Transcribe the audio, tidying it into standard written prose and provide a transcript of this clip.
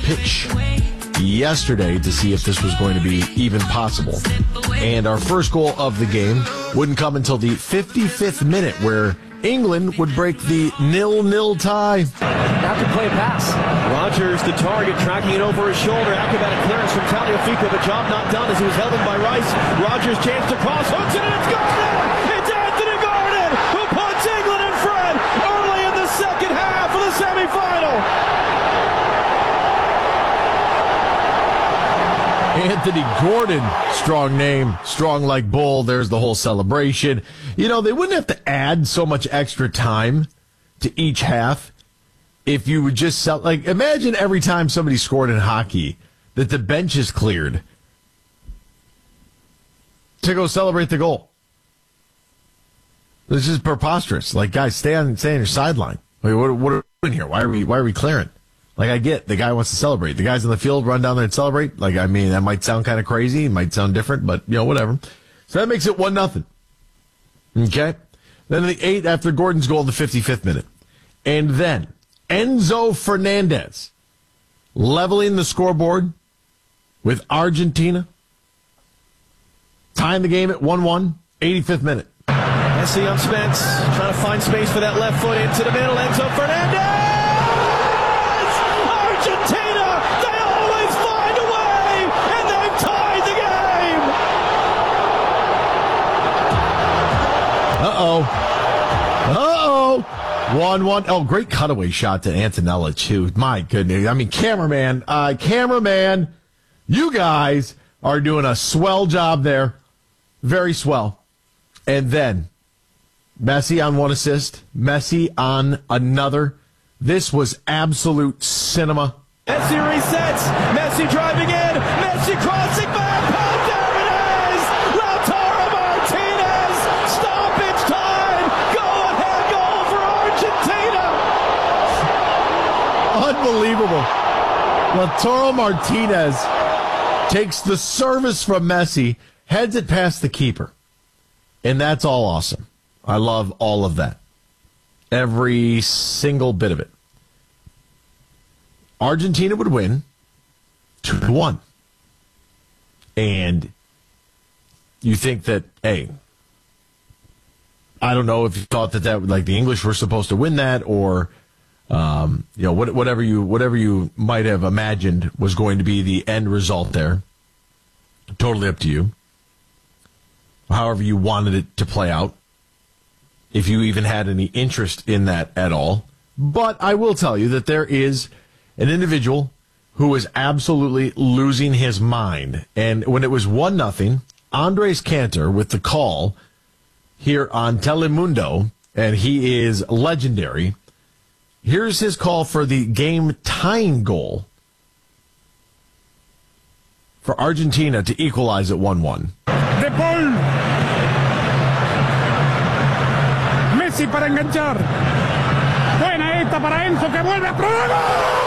pitch yesterday to see if this was going to be even possible. And our first goal of the game wouldn't come until the 55th minute, where England would break the 0-0 tie. Have to play a pass. Rogers, the target, tracking it over his shoulder. Acrobatic clearance from Tagliafico, but job not done as he was held in by Rice. Rogers chance to cross, hooks it, and it's Gordon! It's Anthony Gordon who puts England in front early in the second half of the semifinal. Anthony Gordon, strong name, strong like bull. There's the whole celebration. You know, they wouldn't have to add so much extra time to each half if you would just imagine every time somebody scored in hockey that the bench is cleared to go celebrate the goal. This is preposterous. Like, guys, stay on your sideline. Like, what are we doing here? Why are we clearing? Like, I get the guy wants to celebrate. The guys in the field run down there and celebrate. Like, I mean, that might sound kind of crazy. It might sound different, but, you know, whatever. So that makes it 1-0. Okay? Then in the 8th, after Gordon's goal in the 55th minute. And then Enzo Fernandez leveling the scoreboard with Argentina. Tying the game at 1-1, 85th minute. Messi on Spence, trying to find space for that left foot into the middle. Enzo Fernandez! Argentina, they always find a way, and they've tied the game! Uh-oh. 1-1. Oh, great cutaway shot to Antonella, too. My goodness. I mean, cameraman, you guys are doing a swell job there. Very swell. And then Messi on one assist, Messi on another. This was absolute cinema. Messi resets. Messi driving in. Messi crossing back. Oh, there it is. Lautaro Martinez. Stoppage time. Go-ahead goal for Argentina. Unbelievable. Lautaro Martinez takes the service from Messi, heads it past the keeper. And that's all awesome. I love all of that. Every single bit of it. Argentina would win 2-1. And you think that, hey, I don't know if you thought that like the English were supposed to win that, or whatever you might have imagined was going to be the end result there. Totally up to you. However you wanted it to play out. If you even had any interest in that at all. But I will tell you that there is an individual who was absolutely losing his mind. And when it was 1-0, Andres Cantor with the call here on Telemundo, and he is legendary. Here's his call for the game-tying goal for Argentina to equalize at 1-1. De Paul. Messi para enganchar. Buena esta para Enzo, que vuelve a probar.